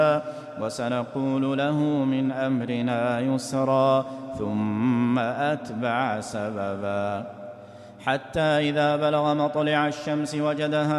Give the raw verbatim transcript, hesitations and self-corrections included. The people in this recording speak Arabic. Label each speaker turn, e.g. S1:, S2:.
S1: وسنقول له من أمرنا يسرا ثم أتبع سببا حتى إذا بلغ مطلع الشمس وجدها